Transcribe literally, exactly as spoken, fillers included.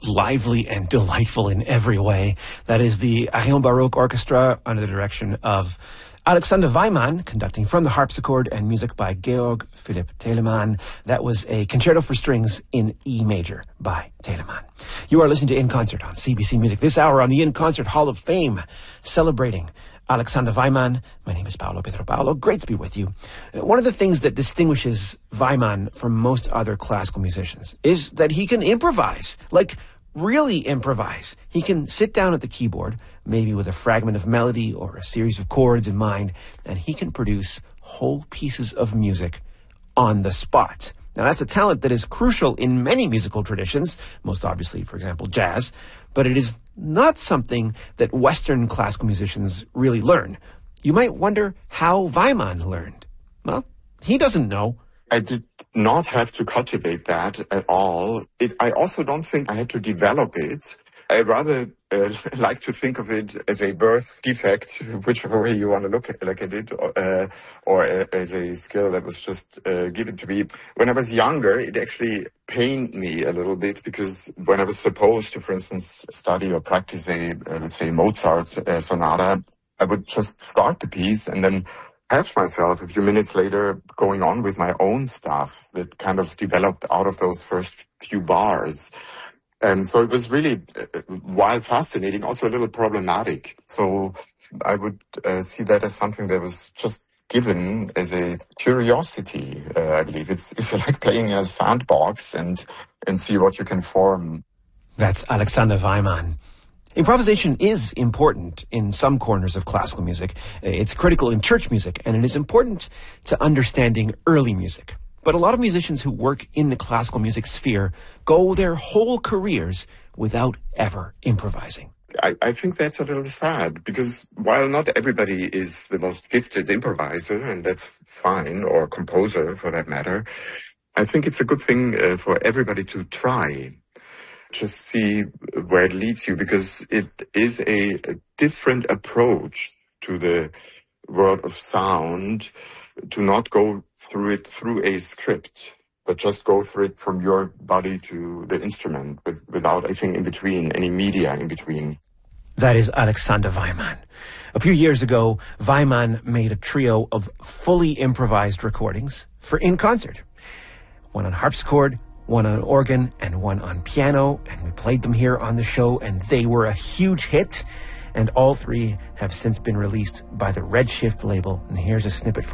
lively and delightful in every way. That is the Arion Baroque Orchestra under the direction of Alexander Weimann, conducting from the harpsichord, and music by Georg Philipp Telemann. That was a concerto for strings in E major by Telemann. You are listening to In Concert on C B C Music. This hour on the In Concert Hall of Fame, celebrating Alexander Weimann. My name is Paolo Pedro Paolo. Great to be with you. One of the things that distinguishes Weimann from most other classical musicians is that he can improvise, like really improvise. He can sit down at the keyboard, maybe with a fragment of melody or a series of chords in mind, and he can produce whole pieces of music on the spot. Now, that's a talent that is crucial in many musical traditions, most obviously, for example, jazz, but it is not something that Western classical musicians really learn. You might wonder how Weimann learned. Well, he doesn't know. I did not have to cultivate that at all. It, I also don't think I had to develop it. I rather uh, like to think of it as a birth defect, whichever way you want to look at, look at it, or, uh, or a, as a skill that was just uh, given to me. When I was younger, it actually pained me a little bit, because when I was supposed to, for instance, study or practice a, uh, let's say, Mozart uh, sonata, I would just start the piece and then catch myself a few minutes later going on with my own stuff that kind of developed out of those first few bars. And so it was really, uh, while fascinating, also a little problematic. So I would uh, see that as something that was just given as a curiosity, uh, I believe. It's, if you like, playing a sandbox and, and see what you can form. That's Alexander Weimann. Improvisation is important in some corners of classical music. It's critical in church music, and it is important to understanding early music. But a lot of musicians who work in the classical music sphere go their whole careers without ever improvising. I, I think that's a little sad, because while not everybody is the most gifted improviser, and that's fine, or composer for that matter, I think it's a good thing uh, for everybody to try. Just see where it leads you, because it is a, a different approach to the world of sound, to not go through it through a script, but just go through it from your body to the instrument, with, without anything in between, any media in between. That is Alexander Weimann. A few years ago, Weimann made a trio of fully improvised recordings for In Concert. One on harpsichord, one on organ, and one on piano, and we played them here on the show, and they were a huge hit, and all three have since been released by the Redshift label, and here's a snippet from